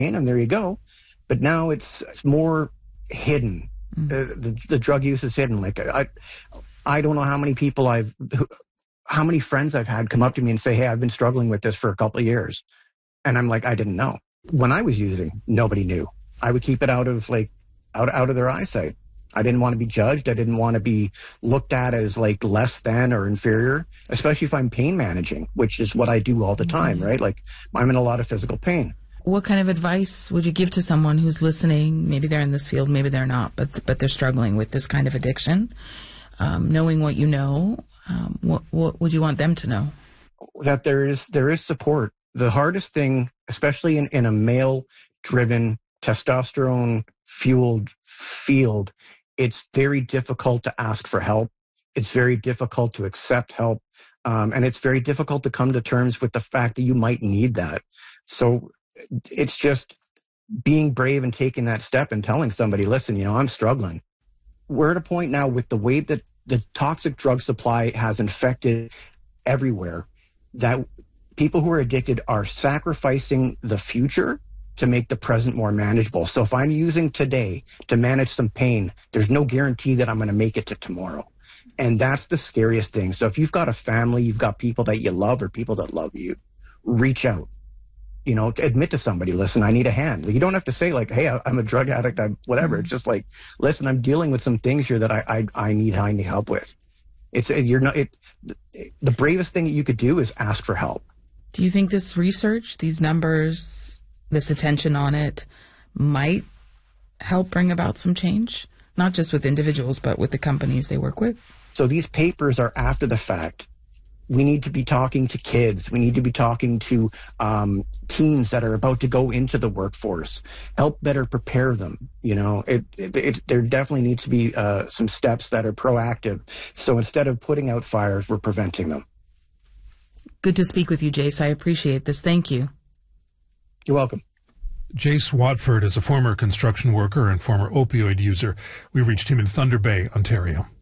and there you go. But now it's more hidden. The drug use is hidden. Like I don't know how many people how many friends I've had come up to me and say, hey, I've been struggling with this for a couple of years. And I'm like, I didn't know. When I was using, nobody knew. I would keep it out of their eyesight. I didn't want to be judged. I didn't want to be looked at as like less than or inferior, especially if I'm pain managing, which is what I do all the time, right? Like I'm in a lot of physical pain. What kind of advice would you give to someone who's listening? Maybe they're in this field, maybe they're not, but they're struggling with this kind of addiction. Knowing what you know, what would you want them to know? That there is support. The hardest thing, especially in a male-driven, testosterone-fueled field, it's very difficult to ask for help. It's very difficult to accept help. And it's very difficult to come to terms with the fact that you might need that. So it's just being brave and taking that step and telling somebody, listen, I'm struggling. We're at a point now with the way that the toxic drug supply has infected everywhere that people who are addicted are sacrificing the future to make the present more manageable. So if I'm using today to manage some pain, there's no guarantee that I'm going to make it to tomorrow. And that's the scariest thing. So if you've got a family, you've got people that you love or people that love you, reach out. Admit to somebody, listen, I need a hand. You don't have to say like, hey, I'm a drug addict, whatever. It's just like, listen, I'm dealing with some things here that I need help with. The bravest thing that you could do is ask for help. Do you think this research, these numbers, this attention on it might help bring about some change? Not just with individuals, but with the companies they work with? So these papers are after the fact. We need to be talking to kids. We need to be talking to teens that are about to go into the workforce. Help better prepare them. There definitely needs to be some steps that are proactive. So instead of putting out fires, we're preventing them. Good to speak with you, Jace. I appreciate this. Thank you. You're welcome. Jace Watford is a former construction worker and former opioid user. We reached him in Thunder Bay, Ontario.